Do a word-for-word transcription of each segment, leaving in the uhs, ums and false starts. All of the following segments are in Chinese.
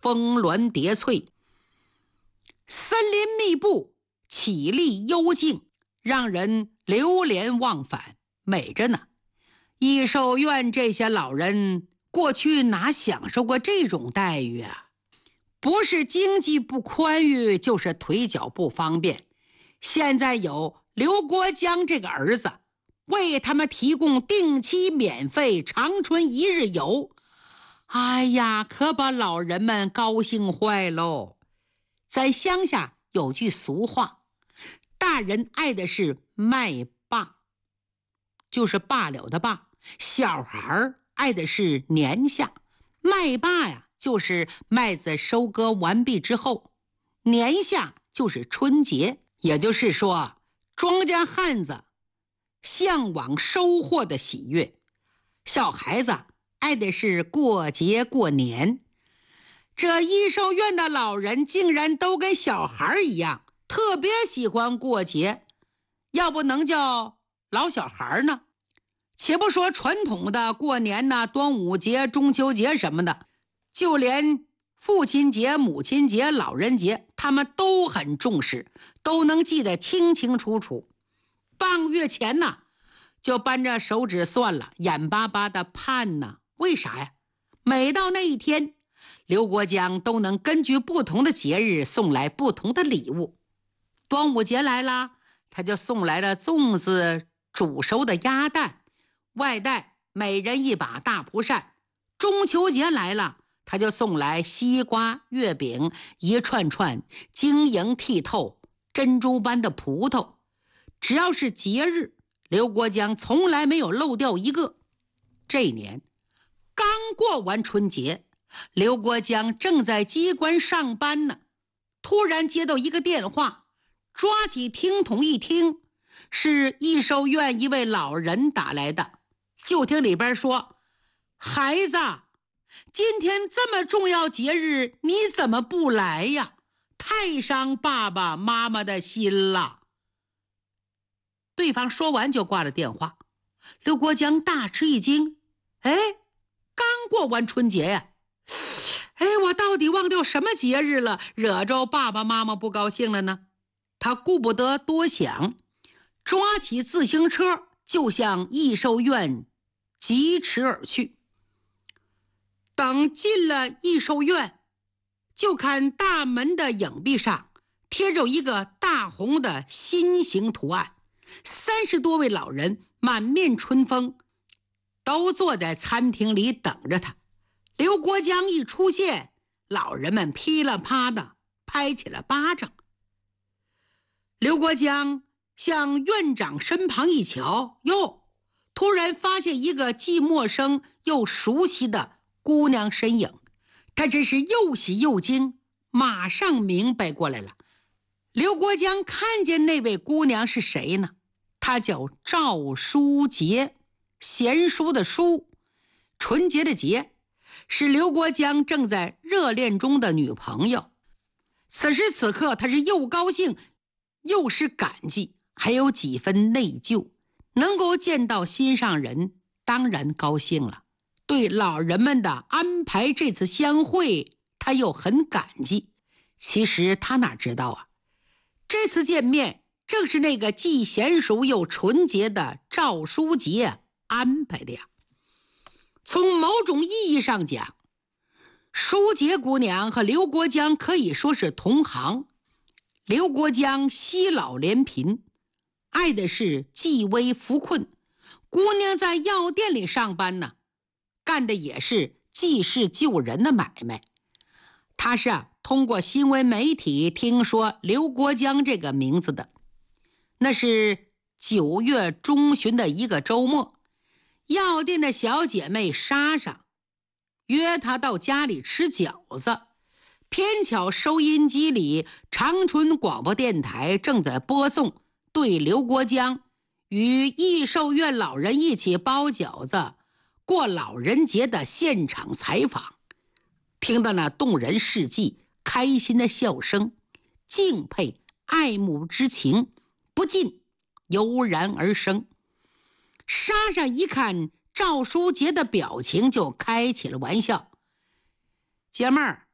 峰峦叠翠，森林密布，绮丽幽静，让人流连忘返，美着呢。益寿院这些老人过去哪享受过这种待遇啊？不是经济不宽裕，就是腿脚不方便。现在有刘国江这个儿子，为他们提供定期免费长春一日游，哎呀，可把老人们高兴坏喽。在乡下有句俗话，大人爱的是麦霸，就是罢了的罢，小孩爱的是年下。麦霸呀，就是麦子收割完毕之后，年下就是春节，也就是说庄稼汉子向往收获的喜悦，小孩子爱的是过节过年。这益寿院的老人竟然都跟小孩一样，特别喜欢过节，要不能叫老小孩呢？且不说传统的过年呢，端午节、中秋节什么的，就连父亲节、母亲节、老人节，他们都很重视，都能记得清清楚楚。半个月前呢，就扳着手指算了，眼巴巴的盼呢。为啥呀？每到那一天，刘国江都能根据不同的节日送来不同的礼物。端午节来了，他就送来了粽子、煮熟的鸭蛋，外带每人一把大蒲扇。中秋节来了，他就送来西瓜、月饼，一串串晶莹剔透、珍珠般的葡萄。只要是节日，刘国江从来没有漏掉一个。这一年刚过完春节，刘国江正在机关上班呢，突然接到一个电话，抓起听筒一听，是益寿院一位老人打来的。就听里边说：孩子，今天这么重要节日，你怎么不来呀？太伤爸爸妈妈的心了。对方说完就挂了电话。刘国江大吃一惊，哎，刚过完春节呀，哎，我到底忘掉什么节日了，惹着爸爸妈妈不高兴了呢？他顾不得多想，抓起自行车就向益寿院疾驰而去。等进了益寿院，就看大门的影壁上贴着一个大红的心形图案，三十多位老人满面春风，都坐在餐厅里等着他。刘国江一出现，老人们噼里啪的拍起了巴掌。刘国江向院长身旁一瞧，哟，突然发现一个既陌生又熟悉的姑娘身影。他真是又喜又惊，马上明白过来了。刘国江看见那位姑娘是谁呢？她叫赵淑洁，贤淑的淑，纯洁的洁，是刘国江正在热恋中的女朋友。此时此刻，他是又高兴又是感激，还有几分内疚。能够见到心上人，当然高兴了。对老人们的安排这次相会，他又很感激。其实他哪知道啊，这次见面正是那个既娴熟又纯洁的赵淑洁安排的呀。从某种意义上讲，淑洁姑娘和刘国江可以说是同行。刘国江惜老怜贫，爱的是济危扶困。姑娘在药店里上班呢，干的也是济世救人的买卖。他是啊，通过新闻媒体听说刘国江这个名字的。那是九月中旬的一个周末，药店的小姐妹莎莎约他到家里吃饺子，偏巧收音机里长春广播电台正在播送对刘国江与益寿院老人一起包饺子过老人节的现场采访。听到那动人事迹，开心的笑声，敬佩爱慕之情不禁油然而生。莎莎一看赵淑洁的表情，就开起了玩笑：姐妹儿，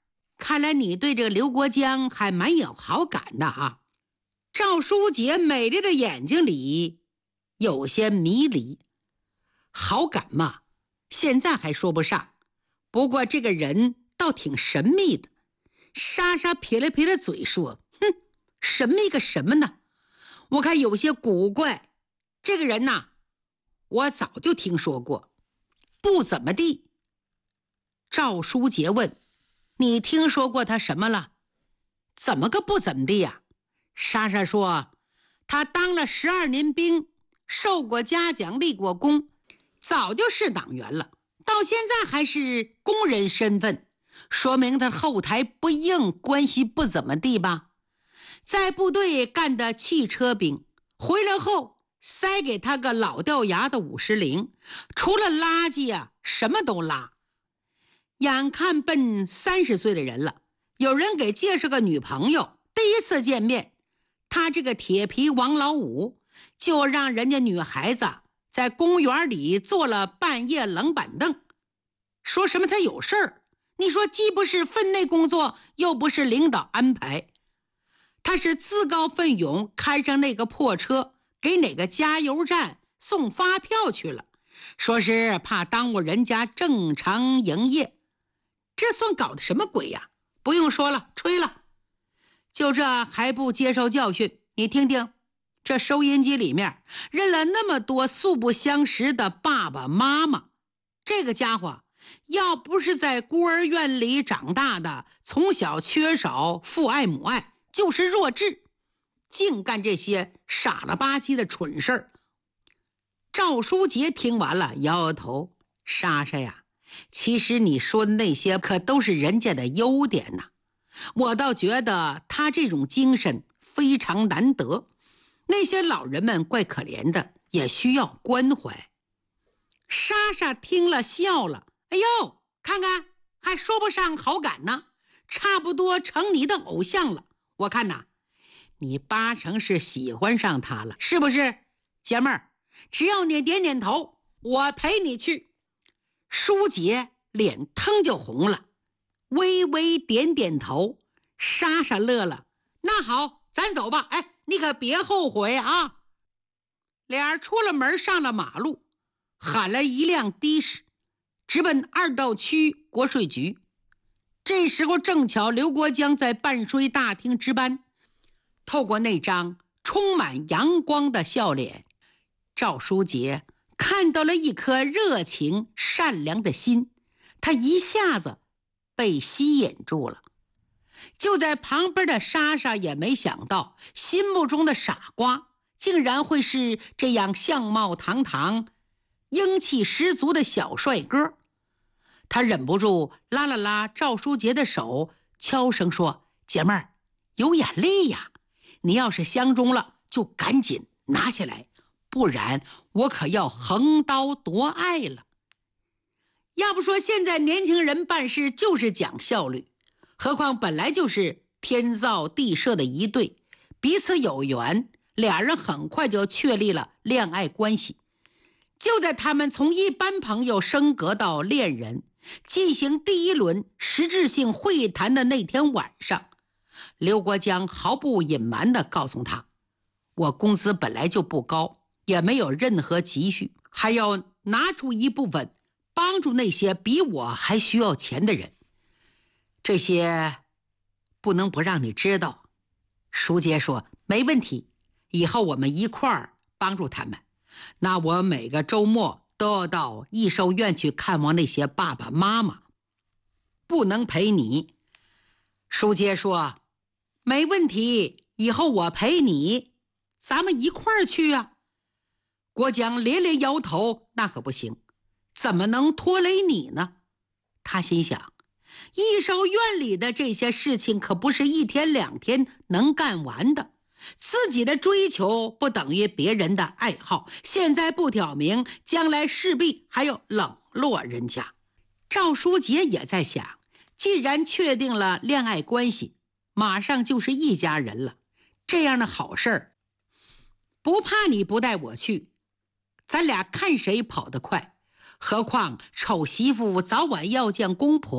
看来你对这个刘国江还蛮有好感的啊。赵书杰美丽的眼睛里有些迷离。好感嘛，现在还说不上，不过这个人倒挺神秘的。莎莎撇了撇了嘴说，哼，神秘个什么呢？我看有些古怪。这个人呐，我早就听说过。不怎么地。赵书杰问，你听说过他什么了？怎么个不怎么地呀？莎莎说，他当了十二年兵，受过嘉奖，立过功，早就是党员了，到现在还是工人身份，说明他后台不硬，关系不怎么地吧。在部队干的汽车兵，回来后塞给他个老掉牙的五十铃，除了垃圾啊，什么都拉。眼看奔三十岁的人了，有人给介绍个女朋友，第一次见面，他这个铁皮王老五就让人家女孩子在公园里坐了半夜冷板凳，说什么他有事儿。你说既不是分内工作，又不是领导安排，他是自告奋勇开上那个破车，给哪个加油站送发票去了，说是怕耽误人家正常营业。这算搞的什么鬼呀？不用说了，吹了。就这还不接受教训？你听听，这收音机里面认了那么多素不相识的爸爸妈妈，这个家伙要不是在孤儿院里长大的，从小缺少父爱母爱，就是弱智，净干这些傻了吧唧的蠢事儿。赵书杰听完了，摇摇头，莎莎呀，其实你说的那些可都是人家的优点呐，我倒觉得他这种精神非常难得，那些老人们怪可怜的，也需要关怀。莎莎听了笑了，哎呦，看看还说不上好感呢，差不多成你的偶像了。我看呐，你八成是喜欢上他了，是不是？姐妹儿，只要你点点头，我陪你去。舒杰脸腾就红了，微微点点头。莎莎乐了，那好，咱走吧。哎，你可别后悔啊。俩人出了门，上了马路，喊了一辆的士，直奔二道区国税局。这时候正巧刘国江在办税大厅值班，透过那张充满阳光的笑脸，赵书杰看到了一颗热情善良的心，他一下子被吸引住了。就在旁边的莎莎也没想到，心目中的傻瓜竟然会是这样相貌堂堂、英气十足的小帅哥。他忍不住拉了拉赵书杰的手，悄声说，姐妹儿，有眼力呀，你要是相中了就赶紧拿下来，不然我可要横刀夺爱了。要不说现在年轻人办事就是讲效率，何况本来就是天造地设的一对，彼此有缘，俩人很快就确立了恋爱关系。就在他们从一般朋友升格到恋人，进行第一轮实质性会谈的那天晚上，刘国江毫不隐瞒地告诉他，我工资本来就不高，也没有任何积蓄，还要拿出一部分帮助那些比我还需要钱的人，这些不能不让你知道。书杰说，没问题，以后我们一块儿帮助他们。那我每个周末都要到益寿院去看望那些爸爸妈妈，不能陪你。书杰说，没问题，以后我陪你，咱们一块儿去啊。国江连连摇头，那可不行，怎么能拖累你呢？他心想，益寿院里的这些事情可不是一天两天能干完的，自己的追求不等于别人的爱好，现在不挑明，将来势必还要冷落人家。赵书杰也在想，既然确定了恋爱关系，马上就是一家人了，这样的好事儿，不怕你不带我去，咱俩看谁跑得快。何况丑媳妇早晚要见公婆，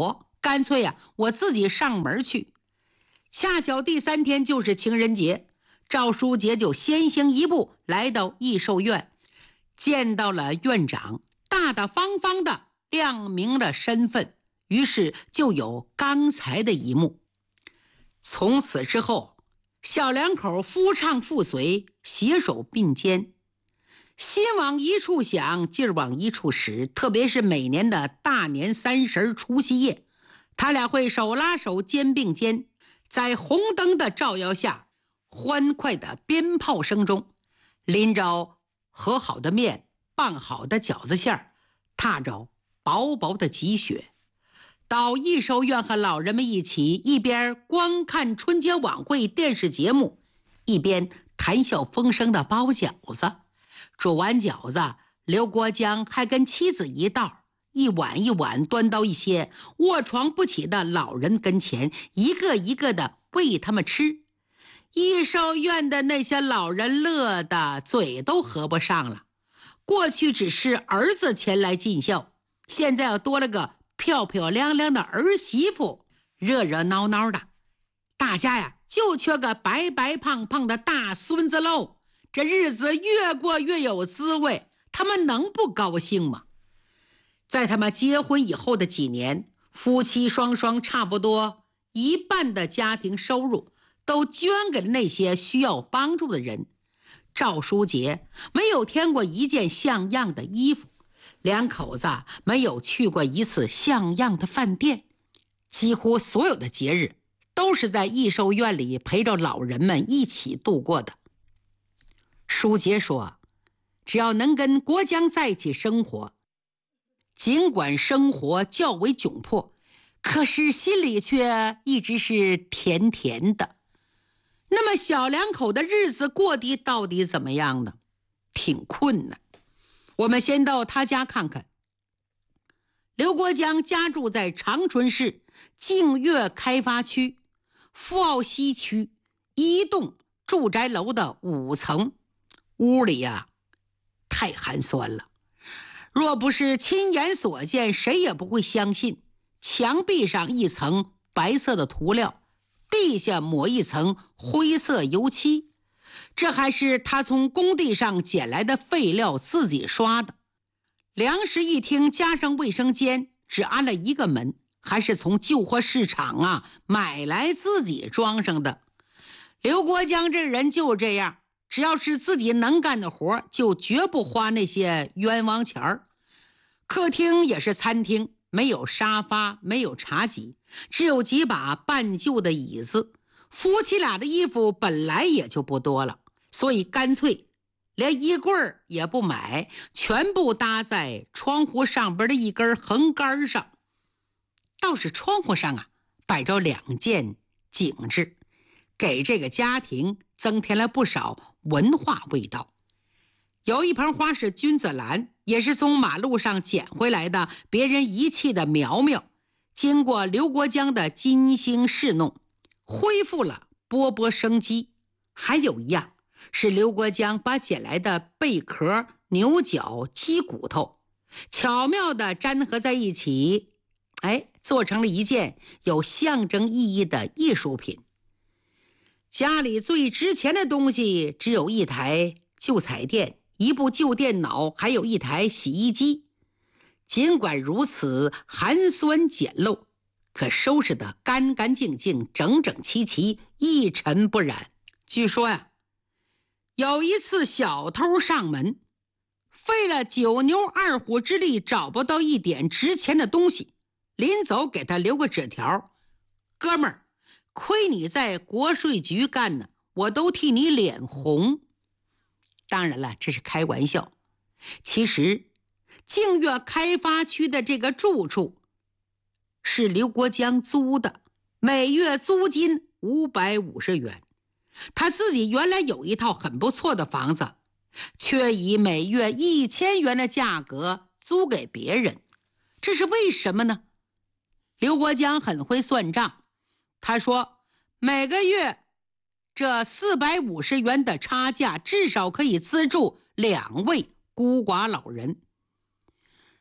干脆呀、啊，我自己上门去。恰巧第三天就是情人节，赵书杰就先行一步来到益寿院，见到了院长，大大方方的亮明了身份，于是就有刚才的一幕。从此之后，小两口夫唱妇随，携手并肩，心往一处想，劲儿往一处使。特别是每年的大年三十除夕夜，他俩会手拉手肩并肩，在红灯的照耀下，欢快的鞭炮声中，拎着和好的面，拌好的饺子馅儿，踏着薄薄的积雪，到益寿院和老人们一起，一边观看春节晚会电视节目，一边谈笑风生的包饺子。煮完饺子，刘国江还跟妻子一道，一碗一碗端到一些卧床不起的老人跟前，一个一个的喂他们吃。益寿院的那些老人乐得嘴都合不上了。过去只是儿子前来尽孝，现在又多了个漂漂亮亮的儿媳妇，热热闹闹的。大家呀，就缺个白白胖胖的大孙子喽。这日子越过越有滋味，他们能不高兴吗？在他们结婚以后的几年，夫妻双双差不多一半的家庭收入都捐给了那些需要帮助的人。赵书杰没有添过一件像样的衣服，两口子没有去过一次像样的饭店，几乎所有的节日都是在益寿院里陪着老人们一起度过的。书杰说，只要能跟国江在一起生活，尽管生活较为窘迫，可是心里却一直是甜甜的。那么小两口的日子过得到底怎么样呢？挺困难。我们先到他家看看。刘国江家住在长春市净月开发区富奥西区一栋住宅楼的五层，屋里呀、啊、太寒酸了，若不是亲眼所见，谁也不会相信。墙壁上一层白色的涂料，地下抹一层灰色油漆，这还是他从工地上捡来的废料自己刷的。两室一厅加上卫生间，只安了一个门，还是从旧货市场啊买来自己装上的。刘国江这人就这样，只要是自己能干的活，就绝不花那些冤枉钱儿。客厅也是餐厅，没有沙发，没有茶几，只有几把半旧的椅子。夫妻俩的衣服本来也就不多了，所以干脆连衣柜也不买，全部搭在窗户上边的一根横杆上。倒是窗户上啊摆着两件景致，给这个家庭增添了不少文化味道。有一盆花是君子兰，也是从马路上捡回来的，别人遗弃的苗苗，经过刘国江的精心侍弄，恢复了勃勃生机。还有一样是刘国江把捡来的贝壳、牛角、鸡骨头巧妙地粘合在一起，哎，做成了一件有象征意义的艺术品。家里最值钱的东西只有一台旧彩电，一部旧电脑，还有一台洗衣机。尽管如此寒酸简陋，可收拾得干干净净，整整齐齐，一尘不染。据说呀，有一次小偷上门，费了九牛二虎之力找不到一点值钱的东西，临走给他留个纸条：哥们儿，亏你在国税局干呢，我都替你脸红。当然了，这是开玩笑。其实净月开发区的这个住处是刘国江租的，每月租金五百五十元。他自己原来有一套很不错的房子，却以每月一千元的价格租给别人。这是为什么呢？刘国江很会算账，他说每个月这四百五十元的差价至少可以资助两位孤寡老人。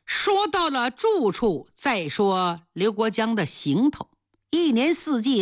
说到了住处，再说刘国江的行头，一年四季